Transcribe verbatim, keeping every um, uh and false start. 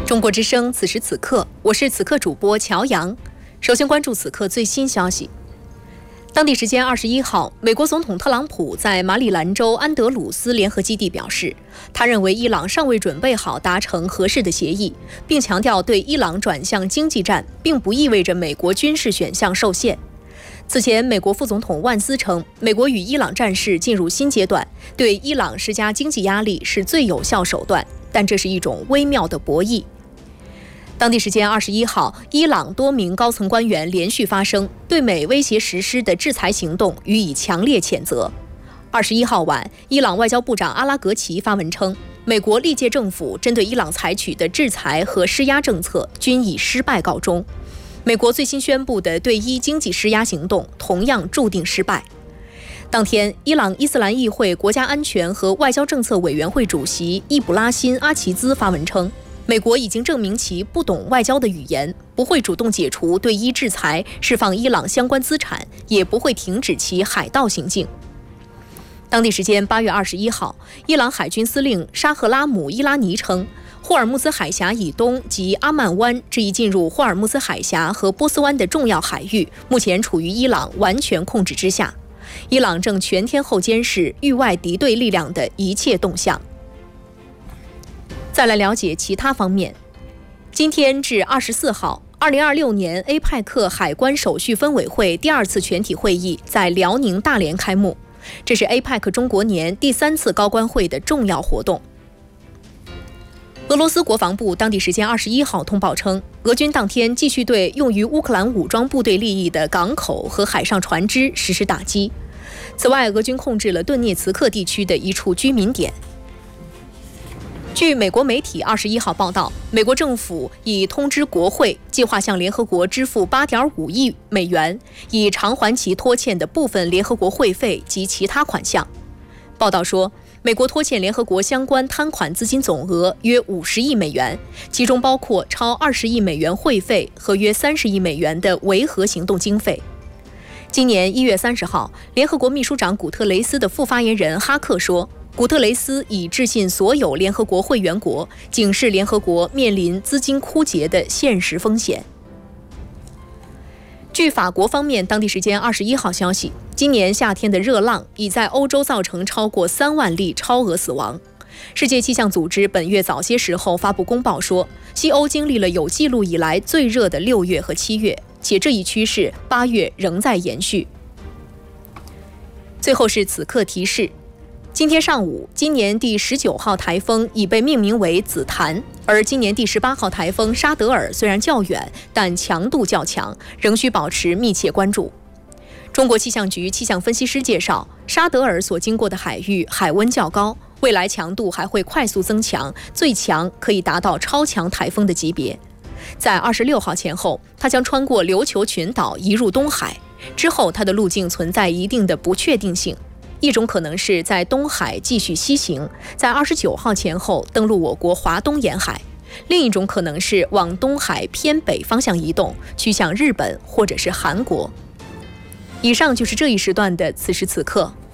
中国之声，此时此刻，我是此刻主播乔阳。首先关注此刻最新消息。当地时间二十一号，美国总统特朗普在马里兰州安德鲁斯联合基地表示，他认为伊朗尚未准备好达成合适的协议，并强调对伊朗转向经济战，并不意味着美国军事选项受限。此前，美国副总统万斯称，美国与伊朗战事进入新阶段，对伊朗施加经济压力是最有效手段，但这是一种微妙的博弈。当地时间二十一号，伊朗多名高层官员连续发声，对美威胁实施的制裁行动予以强烈谴责。二十一号晚，伊朗外交部长阿拉格齐发文称，美国历届政府针对伊朗采取的制裁和施压政策均以失败告终。美国最新宣布的对伊经济施压行动同样注定失败。当天，伊朗伊斯兰议会国家安全和外交政策委员会主席伊卜拉欣·阿齐兹发文称，美国已经证明其不懂外交的语言，不会主动解除对伊制裁，释放伊朗相关资产，也不会停止其海盗行径。当地时间八月二十一号，伊朗海军司令沙赫拉姆伊拉尼称，霍尔木兹海峡以东及阿曼湾这一进入霍尔木兹海峡和波斯湾的重要海域，目前处于伊朗完全控制之下。伊朗正全天候监视域外敌对力量的一切动向。再来了解其他方面。今天至二十四号，二零二六年 A P E C 海关手续分委会第二次全体会议在辽宁大连开幕，这是 A P E C 中国年第三次高官会的重要活动。俄罗斯国防部当地时间二十一号通报称，俄军当天继续对用于乌克兰武装部队利益的港口和海上船只实施打击。此外，俄军控制了顿涅茨克地区的一处居民点。据美国媒体二十一号报道，美国政府已通知国会，计划向联合国支付 八点五亿美元，以偿还其拖欠的部分联合国会费及其他款项。报道说，美国拖欠联合国相关摊款资金总额约五十亿美元，其中包括超二十亿美元会费和约三十亿美元的维和行动经费。今年一月三十号，联合国秘书长古特雷斯的副发言人哈克说，古特雷斯已致信所有联合国会员国，警示联合国面临资金枯竭的现实风险。据法国方面当地时间二十一号消息，今年夏天的热浪已在欧洲造成超过三万例超额死亡。世界气象组织本月早些时候发布公报说，西欧经历了有记录以来最热的六月和七月，且这一趋势八月仍在延续。最后是此刻提示。今天上午，今年第十九号台风已被命名为紫檀，而今年第十八号台风沙德尔虽然较远，但强度较强，仍需保持密切关注。中国气象局气象分析师介绍，沙德尔所经过的海域海温较高，未来强度还会快速增强，最强可以达到超强台风的级别。在二十六号前后，它将穿过琉球群岛移入东海，之后它的路径存在一定的不确定性。一种可能是在东海继续西行，在二十九号前后登陆我国华东沿海；另一种可能是往东海偏北方向移动，趋向日本或者是韩国。以上就是这一时段的此时此刻。